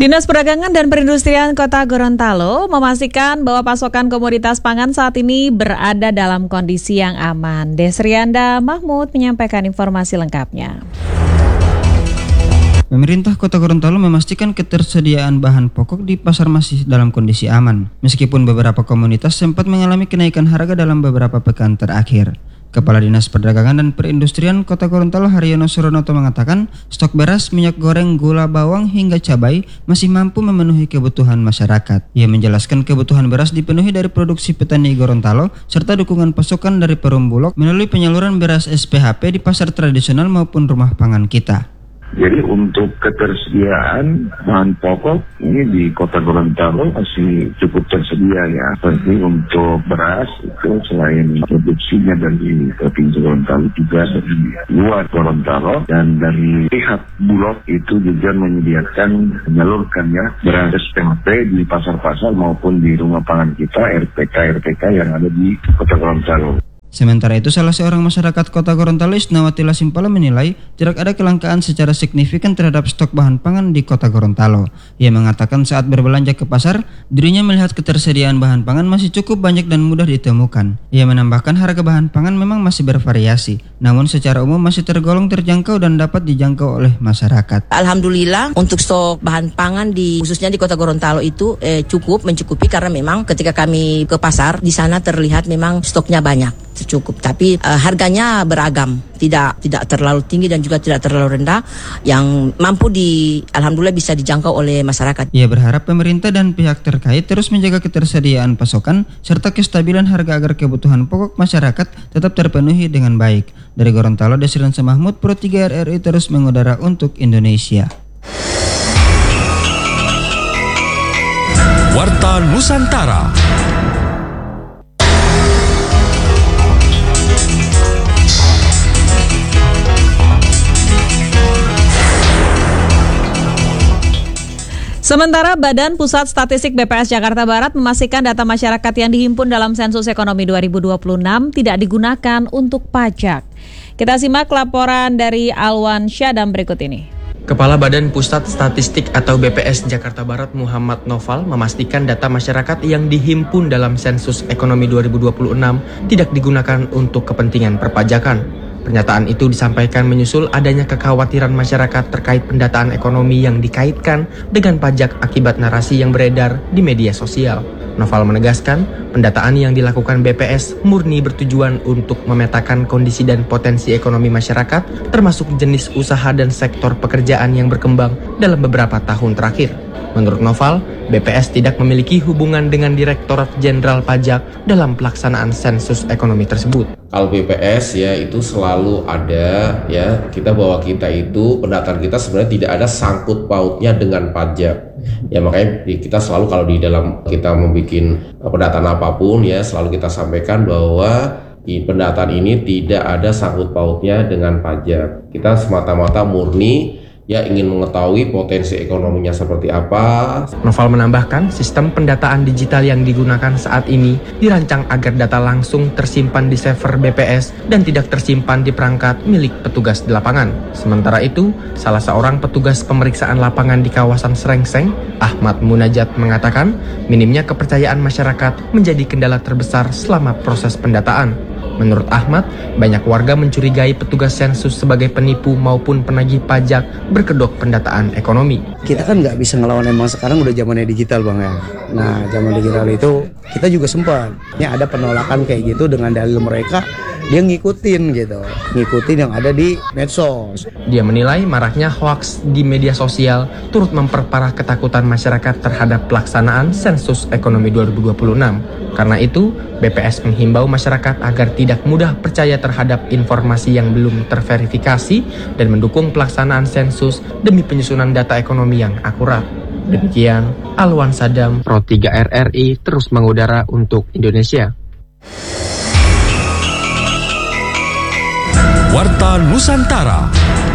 Dinas Perdagangan dan Perindustrian Kota Gorontalo memastikan bahwa pasokan komoditas pangan saat ini berada dalam kondisi yang aman. Desrianda Mahmud menyampaikan informasi lengkapnya. Pemerintah Kota Gorontalo memastikan ketersediaan bahan pokok di pasar masih dalam kondisi aman, meskipun beberapa komoditas sempat mengalami kenaikan harga dalam beberapa pekan terakhir. Kepala Dinas Perdagangan dan Perindustrian Kota Gorontalo Haryono Suronoto mengatakan stok beras, minyak goreng, gula, bawang hingga cabai masih mampu memenuhi kebutuhan masyarakat. Ia menjelaskan kebutuhan beras dipenuhi dari produksi petani Gorontalo serta dukungan pasokan dari Perum Bulog melalui penyaluran beras SPHP di pasar tradisional maupun rumah pangan kita. Jadi untuk ketersediaan bahan pokok ini di Kota Gorontalo masih cukup tersedia ya. Seperti untuk beras itu selain produksinya dari Provinsi Gorontalo juga dari luar Gorontalo, dan dari pihak Bulog itu juga menyalurkan ya beras SPHP di pasar-pasar maupun di rumah pangan kita RPK yang ada di Kota Gorontalo. Sementara itu, salah seorang masyarakat Kota Gorontalo, Isnawati Lasimpala, menilai tidak ada kelangkaan secara signifikan terhadap stok bahan pangan di Kota Gorontalo. Ia mengatakan saat berbelanja ke pasar, dirinya melihat ketersediaan bahan pangan masih cukup banyak dan mudah ditemukan. Ia menambahkan harga bahan pangan memang masih bervariasi, namun secara umum masih tergolong terjangkau dan dapat dijangkau oleh masyarakat. Alhamdulillah untuk stok bahan pangan khususnya di Kota Gorontalo itu mencukupi karena memang ketika kami ke pasar di sana terlihat memang stoknya banyak. Cukup, tapi harganya beragam, tidak terlalu tinggi dan juga tidak terlalu rendah, yang mampu alhamdulillah bisa dijangkau oleh masyarakat. Ia berharap pemerintah dan pihak terkait terus menjaga ketersediaan pasokan serta kestabilan harga agar kebutuhan pokok masyarakat tetap terpenuhi dengan baik. Dari Gorontalo, Desrianda Mahmud, Pro 3 RRI terus mengudara untuk Indonesia. Warta Nusantara. Sementara Badan Pusat Statistik BPS Jakarta Barat memastikan data masyarakat yang dihimpun dalam Sensus Ekonomi 2026 tidak digunakan untuk pajak. Kita simak laporan dari Alwan Syadam berikut ini. Kepala Badan Pusat Statistik atau BPS Jakarta Barat Muhammad Noval memastikan data masyarakat yang dihimpun dalam Sensus Ekonomi 2026 tidak digunakan untuk kepentingan perpajakan. Pernyataan itu disampaikan menyusul adanya kekhawatiran masyarakat terkait pendataan ekonomi yang dikaitkan dengan pajak akibat narasi yang beredar di media sosial. Noval menegaskan, pendataan yang dilakukan BPS murni bertujuan untuk memetakan kondisi dan potensi ekonomi masyarakat, termasuk jenis usaha dan sektor pekerjaan yang berkembang dalam beberapa tahun terakhir. Menurut Noval, BPS tidak memiliki hubungan dengan Direktorat Jenderal Pajak dalam pelaksanaan sensus ekonomi tersebut. Kalau BPS ya itu selalu ada ya, bahwa kita itu pendataan kita sebenarnya tidak ada sangkut pautnya dengan pajak. Ya makanya kita selalu kalau di dalam kita membuat pendataan apapun ya selalu kita sampaikan bahwa pendataan ini tidak ada sangkut pautnya dengan pajak. Kita semata-mata murni ya ingin mengetahui potensi ekonominya seperti apa. Noval menambahkan, sistem pendataan digital yang digunakan saat ini dirancang agar data langsung tersimpan di server BPS dan tidak tersimpan di perangkat milik petugas di lapangan. Sementara itu, salah seorang petugas pemeriksaan lapangan di kawasan Srengseng, Ahmad Munajat, mengatakan minimnya kepercayaan masyarakat menjadi kendala terbesar selama proses pendataan. Menurut Ahmad, banyak warga mencurigai petugas sensus sebagai penipu maupun penagih pajak berkedok pendataan ekonomi. Kita kan nggak bisa ngelawan, emang sekarang udah zamannya digital Bang ya. Nah, zaman digital itu kita juga sempat. Ada penolakan kayak gitu dengan dalil mereka, dia ngikutin yang ada di medsos. Dia menilai maraknya hoaks di media sosial turut memperparah ketakutan masyarakat terhadap pelaksanaan sensus ekonomi 2026. Karena itu, BPS menghimbau masyarakat agar tidak mudah percaya terhadap informasi yang belum terverifikasi dan mendukung pelaksanaan sensus demi penyusunan data ekonomi yang akurat. Demikian, Alwan Sadam, Pro 3 RRI terus mengudara untuk Indonesia. Warta Nusantara.